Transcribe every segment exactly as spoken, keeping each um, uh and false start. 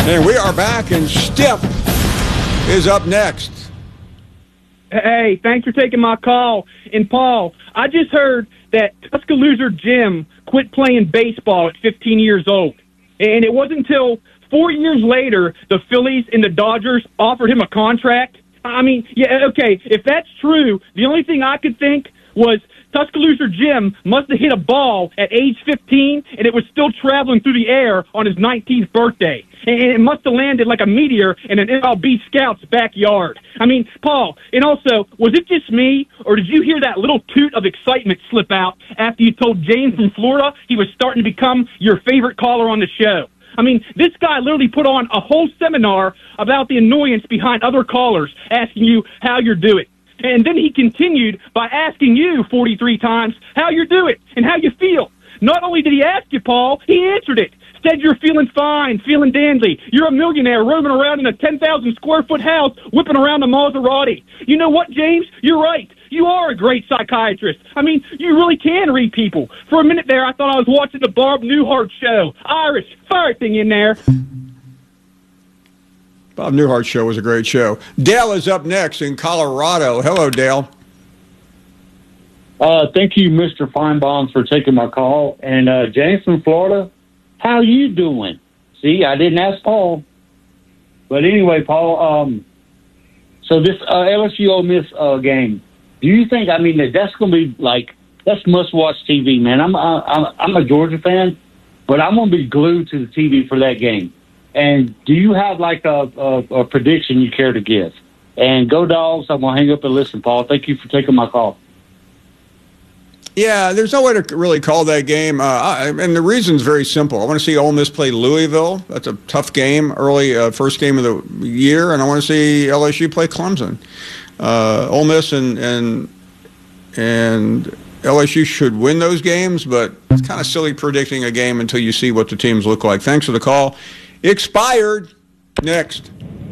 And we are back, and Stiff is up next. Hey, thanks for taking my call. And, Paul, I just heard that Tuscaloosa Jim quit playing baseball at fifteen years old. And it wasn't until four years later the Phillies and the Dodgers offered him a contract. I mean, yeah, okay, if that's true, the only thing I could think was Tuscaloosa Jim must have hit a ball at age fifteen, and it was still traveling through the air on his nineteenth birthday. And it must have landed like a meteor in an M L B scout's backyard. I mean, Paul, and also, was it just me, or did you hear that little toot of excitement slip out after you told James from Florida he was starting to become your favorite caller on the show? I mean, this guy literally put on a whole seminar about the annoyance behind other callers asking you how you're doing. And then he continued by asking you forty-three times how you're doing and how you feel. Not only did he ask you, Paul, he answered it. Said you're feeling fine, feeling dandy. You're a millionaire roaming around in a ten thousand square foot house, whipping around a Maserati. You know what, James? You're right. You are a great psychiatrist. I mean, you really can read people. For a minute there, I thought I was watching the Barb Newhart show. Irish, fire thing in there. Bob Newhart show was a great show. Dale is up next in Colorado. Hello, Dale. Uh, thank you, Mister Feinbaum, for taking my call. And uh, James from Florida, how you doing? See, I didn't ask Paul. But anyway, Paul, um, so this uh, L S U Ole Miss uh, game, do you think, I mean, that that's going to be like, that's must-watch T V, man. I'm, I'm, I'm a Georgia fan, but I'm going to be glued to the T V for that game. And do you have like a, a, a prediction you care to give? And go Dogs. I'm going to hang up and listen, Paul. Thank you for taking my call. Yeah, there's no way to really call that game. Uh, I, and the reason's very simple. I want to see Ole Miss play Louisville. That's a tough game, early uh, first game of the year. And I want to see L S U play Clemson. Uh, Ole Miss and, and, and L S U should win those games, but it's kind of silly predicting a game until you see what the teams look like. Thanks for the call. Expired. Next.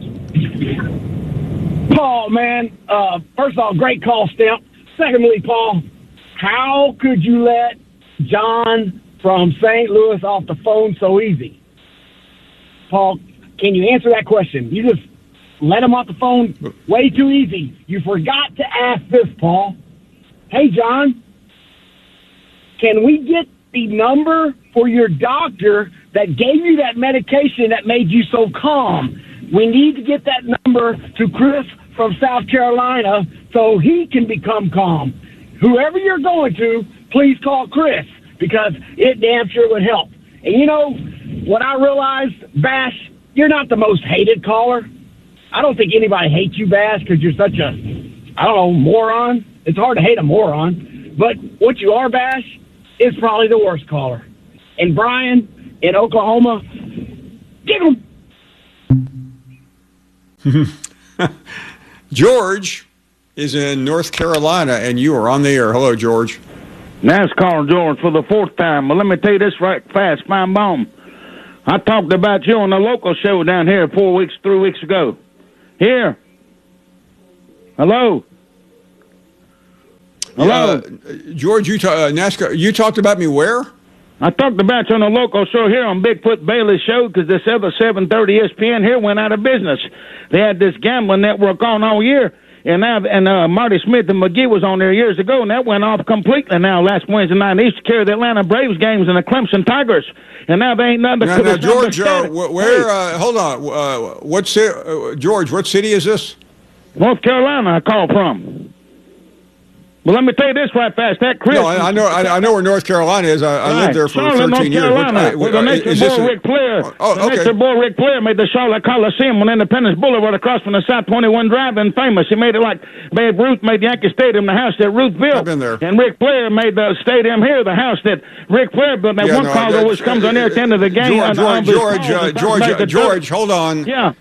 Paul, man, uh, first of all, great call, Stimp. Secondly, Paul, how could you let John from Saint Louis off the phone so easy? Paul, can you answer that question? You just let him off the phone way too easy. You forgot to ask this, Paul. Hey, John, can we get the number for your doctor that gave you that medication that made you so calm? We need to get that number to Chris from South Carolina so he can become calm. Whoever you're going to, please call Chris because it damn sure would help. And you know what I realized, Bash, you're not the most hated caller. I don't think anybody hates you, Bash, because you're such a, I don't know, moron. It's hard to hate a moron. But what you are, Bash, is probably the worst caller. And Brian in Oklahoma, get him. George is in North Carolina, and you are on the air. Hello, George. NASCAR George for the fourth time. Well, let me tell you this right fast, Feinbaum. I talked about you on the local show down here four weeks, three weeks ago. Here. Hello. Hello. Uh, George, you, ta- uh, NASCAR, you talked about me where? I talked about you on the local show here on Bigfoot Bailey's show because this other seven thirty E S P N here went out of business. They had this gambling network on all year, and now and uh, Marty Smith and McGee was on there years ago, and that went off completely now last Wednesday night. They used to carry the Atlanta Braves games and the Clemson Tigers, and now they ain't nothing. Now, now George, uh, where? Uh, hold on. Uh, what ci- uh, George? What city is this? North Carolina. I call from. Well, let me tell you this right fast. That Chris. No, I, I know. I, I know where North Carolina is. I, I right. lived there for Charlotte, thirteen North Carolina, years. Where the nature boy Rick Flair. Oh, the okay. nature boy Rick Flair made the Charlotte Coliseum on Independence Boulevard across from the South twenty-one Drive and famous. He made it like Babe Ruth made Yankee Stadium, the house that Ruth built. I've been there. And Rick Flair made the stadium here, the house that Rick Flair built. That yeah, one no, call I, always comes on there at the end of the game. George, George, George, uh, George, uh, George, hold on. Yeah.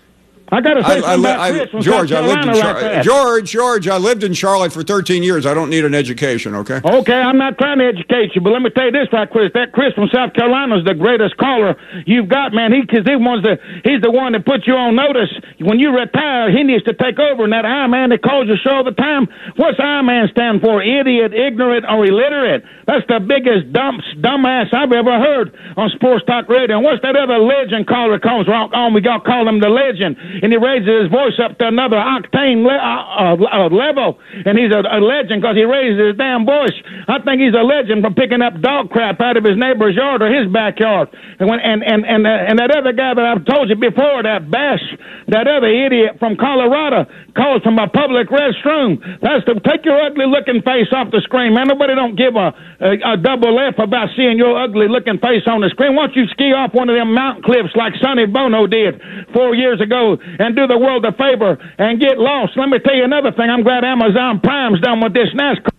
I got to say I, I, something li- about I, Chris from George, South I lived in Carolina Char- right there. George, George, I lived in Charlotte for thirteen years. I don't need an education, okay? Okay, I'm not trying to educate you, but let me tell you this, right, Chris. That Chris from South Carolina is the greatest caller you've got, man. He, cause he wants the, he's the one that put you on notice. When you retire, he needs to take over. And that I man that calls your show all the time, what's I man stand for? Idiot, ignorant, or illiterate? That's the biggest dumb, dumbass I've ever heard on Sports Talk Radio. And what's that other legend caller comes on? We got call him the legend, and he raises his voice up to another octane le- uh, uh, level, and he's a, a legend because he raises his damn voice. I think he's a legend for picking up dog crap out of his neighbor's yard or his backyard. And when, and and and, uh, and that other guy that I've told you before, that Bash, that other idiot from Colorado, calls from a public restroom. That's to take your ugly looking face off the screen, man. Nobody don't give a, a, a double F about seeing your ugly looking face on the screen. Why don't you ski off one of them mountain cliffs like Sonny Bono did four years ago and do the world a favor and get lost? Let me tell you another thing. I'm glad Amazon Prime's done with this NASCAR.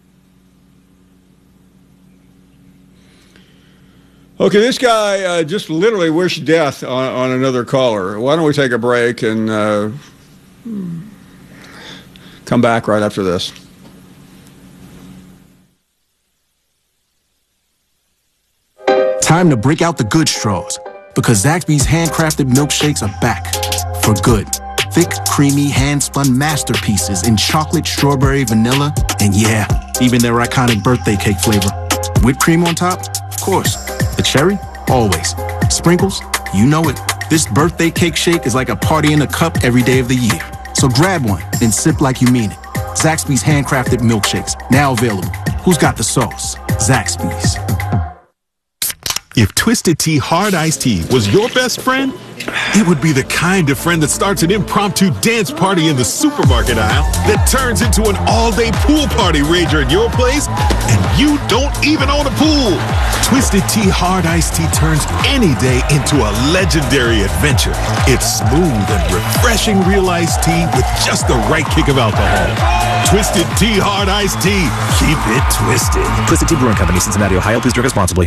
Okay, this guy uh, just literally wished death on, on another caller. Why don't we take a break and uh, come back right after this? Time to break out the good straws, because Zaxby's handcrafted milkshakes are back for good. Thick, creamy, hand-spun masterpieces in chocolate, strawberry, vanilla, and yeah, even their iconic birthday cake flavor. Whipped cream on top? Of course. The cherry? Always. Sprinkles? You know it. This birthday cake shake is like a party in a cup every day of the year. So grab one and sip like you mean it. Zaxby's handcrafted milkshakes, now available. Who's got the sauce? Zaxby's. If Twisted Tea Hard Iced Tea was your best friend, it would be the kind of friend that starts an impromptu dance party in the supermarket aisle that turns into an all-day pool party rager at your place, and you don't even own a pool. Twisted Tea Hard Iced Tea turns any day into a legendary adventure. It's smooth and refreshing real iced tea with just the right kick of alcohol. Twisted Tea Hard Iced Tea. Keep it twisted. Twisted Tea Brewing Company, Cincinnati, Ohio. Please drink responsibly.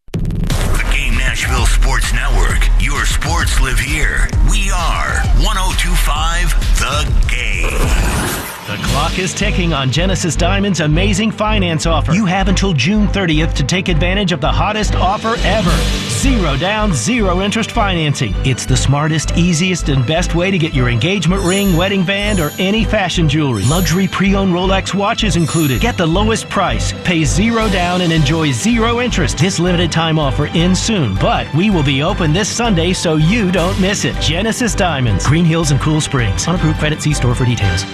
The Game Nashville Sports Network. Your sports live here. We are one oh two point five The Game. The clock is ticking on Genesis Diamond's amazing finance offer. You have until June thirtieth to take advantage of the hottest offer ever. Zero down, zero interest financing. It's the smartest, easiest, and best way to get your engagement ring, wedding band, or any fashion jewelry. Luxury pre-owned Rolex watches included. Get the lowest price, pay zero down, and enjoy zero interest. This limited time offer ends soon, but we will be open this Sunday so you don't miss it. Genesis Diamonds, Green Hills and Cool Springs. On approved credit, see store for details.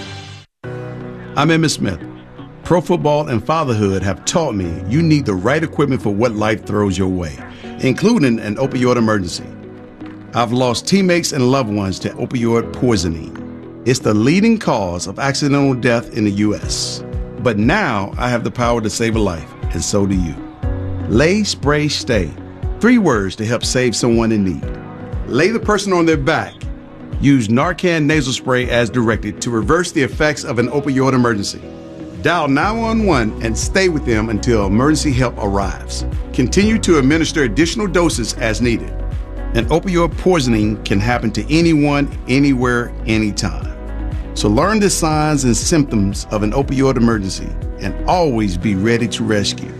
I'm Emmitt Smith. Pro football and fatherhood have taught me you need the right equipment for what life throws your way, including an opioid emergency. I've lost teammates and loved ones to opioid poisoning. It's the leading cause of accidental death in the U S. But now I have the power to save a life, and so do you. Lay, spray, stay. Three words to help save someone in need. Lay the person on their back. Use Narcan nasal spray as directed to reverse the effects of an opioid emergency. Dial nine one one and stay with them until emergency help arrives. Continue to administer additional doses as needed. An opioid poisoning can happen to anyone, anywhere, anytime. So learn the signs and symptoms of an opioid emergency and always be ready to rescue.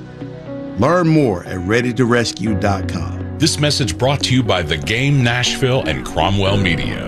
Learn more at ready to rescue dot com. This message brought to you by The Game Nashville and Cromwell Media.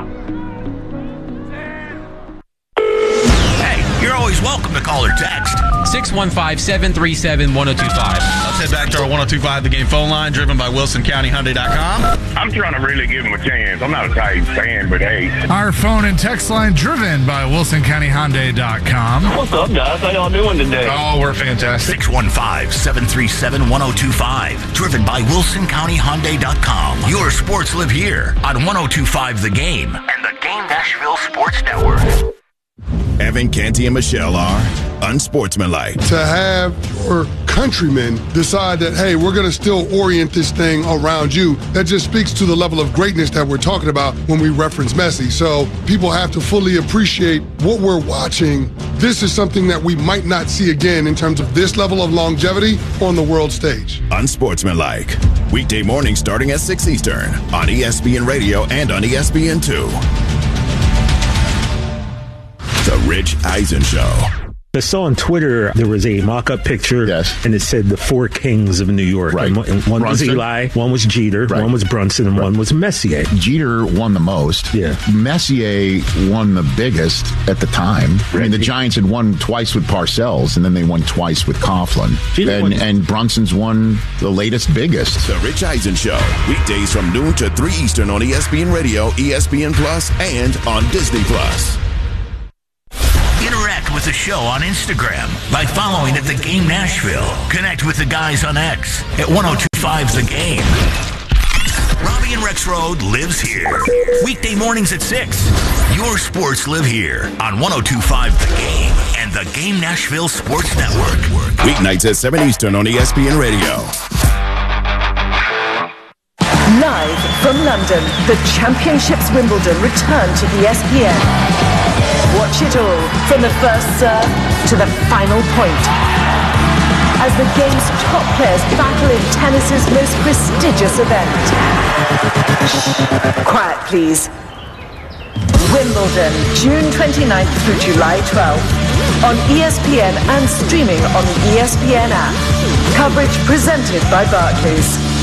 Hey, you're always welcome to call or text. six one five, seven three seven, one oh two five. Let's head back to our one oh two point five The Game phone line, driven by Wilson County Hyundai dot com. I'm trying to really give him a chance. I'm not a Titans fan, but hey. Our phone and text line, driven by Wilson County Hyundai dot com. What's up, guys? How y'all doing today? Oh, we're fantastic. six one five, seven three seven, one oh two five. Driven by Wilson County Hyundai dot com. Your sports live here on one oh two point five The Game and the Game Nashville Sports Network. Evan, Canty, and Michelle are unsportsmanlike. To have your countrymen decide that, hey, we're going to still orient this thing around you, that just speaks to the level of greatness that we're talking about when we reference Messi. So people have to fully appreciate what we're watching. This is something that we might not see again in terms of this level of longevity on the world stage. Unsportsmanlike. Weekday mornings starting at six Eastern on E S P N Radio and on E S P N two. The Rich Eisen Show. I saw on Twitter there was a mock-up picture, yes. and it said the four kings of New York. Right. And one, and one was Eli, one was Jeter, right. one was Brunson, and right. one was Messier. Jeter won the most. Yeah. Messier won the biggest at the time. Right. I mean, the Giants had won twice with Parcells, and then they won twice with Coughlin. And, and Brunson's won the latest biggest. The Rich Eisen Show. Weekdays from noon to three Eastern on E S P N Radio, E S P N Plus, and on Disney Plus. Interact with the show on Instagram by following at The Game Nashville. Connect with the guys on X at ten twenty-five The Game. Robbie and Rex Road lives here. Weekday mornings at six. Your sports live here on ten twenty-five The Game and the Game Nashville Sports Network. Weeknights at seven Eastern on E S P N Radio. Live from London, the Championships Wimbledon return to E S P N. Watch it all, from the first serve to the final point, as the game's top players battle in tennis's most prestigious event. Quiet, please. Wimbledon, June twenty-ninth through July twelfth, on E S P N and streaming on the E S P N app. Coverage presented by Barclays.